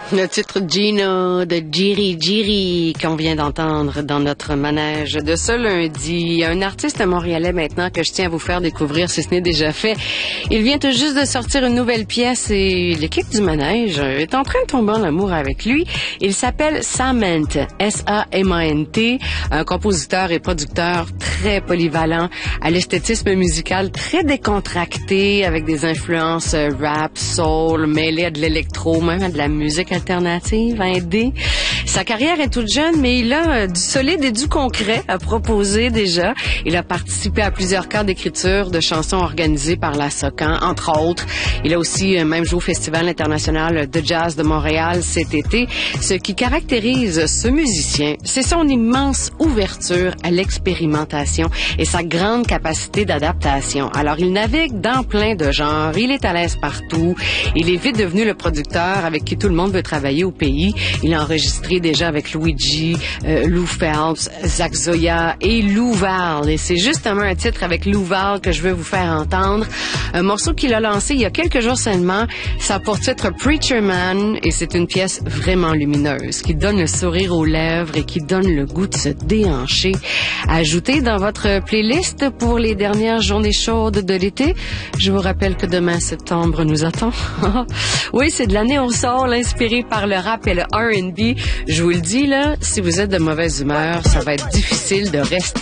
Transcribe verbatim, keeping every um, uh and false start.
Le titre Gino de Jiri Jiri qu'on vient d'entendre dans notre manège de ce lundi. Un artiste montréalais maintenant que je tiens à vous faire découvrir si ce n'est déjà fait. Il vient tout juste de sortir une nouvelle pièce et l'équipe du manège est en train de tomber en amour avec lui. Il s'appelle Samant, S A M A N T, un compositeur et producteur très polyvalent, à l'esthétisme musical très décontracté avec des influences rap, soul, mêlées à de l'électro, même à de la musique alternative, indé. Sa carrière est toute jeune, mais il a du solide et du concret à proposer déjà. Il a participé à plusieurs cas d'écriture de chansons organisées par la Socan, entre autres. Il a aussi même joué au Festival international de jazz de Montréal cet été. Ce qui caractérise ce musicien, c'est son immense ouverture à l'expérimentation et sa grande capacité d'adaptation. Alors, il navigue dans plein de genres, il est à l'aise partout, il est vite devenu le producteur avec qui tout le monde veut travailler au pays. Il a enregistré déjà avec Luigi, euh, Lou Phelps, Zach Zoya et Lou Val. Et c'est justement un titre avec Lou Val que je veux vous faire entendre. Un morceau qu'il a lancé il y a quelques jours seulement. Ça a pour titre Preacher Man et c'est une pièce vraiment lumineuse qui donne le sourire aux lèvres et qui donne le goût de se déhancher. Ajoutez dans votre playlist pour les dernières journées chaudes de l'été. Je vous rappelle que demain, septembre, nous attend. Oui, c'est de la néo-soul inspiré par le rap et le R and B. Je vous le dis, là, si vous êtes de mauvaise humeur, ça va être difficile de rester